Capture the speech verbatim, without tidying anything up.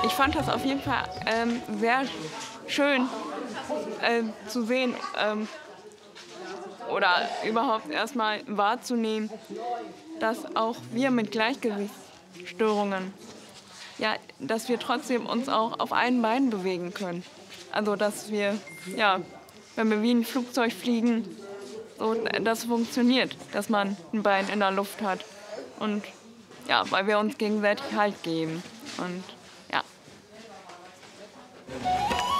Ich fand das auf jeden Fall ähm, sehr schön äh, zu sehen ähm, oder überhaupt erstmal wahrzunehmen, dass auch wir mit Gleichgewichtsstörungen, ja, dass wir trotzdem uns auch auf einen Bein bewegen können. Also dass wir, ja, wenn wir wie ein Flugzeug fliegen, so, das funktioniert, dass man ein Bein in der Luft hat. Und ja, weil wir uns gegenseitig Halt geben. Und ja.